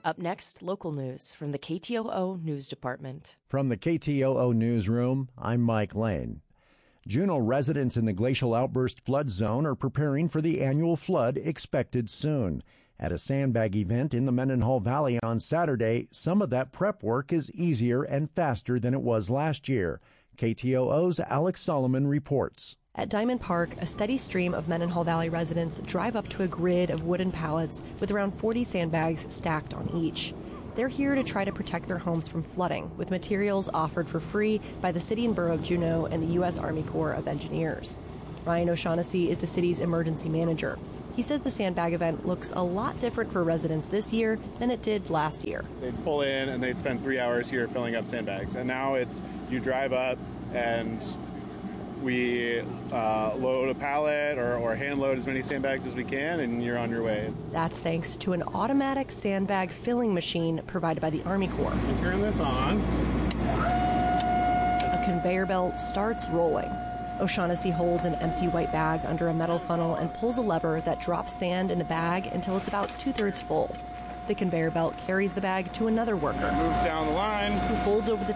Up next, local news from the KTOO News Department. From the KTOO Newsroom, I'm Mike Lane. Juneau residents in the glacial outburst flood zone are preparing for the annual flood expected soon. At a sandbag event in the Mendenhall Valley on Saturday, some of that prep work is easier and faster than it was last year. KTOO's Alex Solomon reports. At Diamond Park, a steady stream of Mendenhall Valley residents drive up to a grid of wooden pallets with around 40 sandbags stacked on each. They're here to try to protect their homes from flooding, with materials offered for free by the City and Borough of Juneau and the U.S. Army Corps of Engineers. Ryan O'Shaughnessy is the city's emergency manager. He says the sandbag event looks a lot different for residents this year than it did last year. They'd pull in and they'd spend 3 hours here filling up sandbags. And now it's you drive up and we load a pallet or hand load as many sandbags as we can, and you're on your way. That's thanks to an automatic sandbag filling machine provided by the Army Corps. Turn this on. A conveyor belt starts rolling. O'Shaughnessy holds an empty white bag under a metal funnel and pulls a lever that drops sand in the bag until it's about 2/3 full. The conveyor belt carries the bag to another worker. Moves down the line. Who folds over the